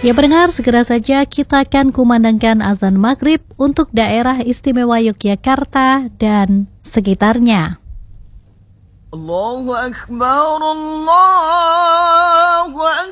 Ya pendengar, segera saja kita akan kumandangkan azan maghrib untuk daerah istimewa Yogyakarta dan sekitarnya. Allahu Akbar, Allahu Akbar.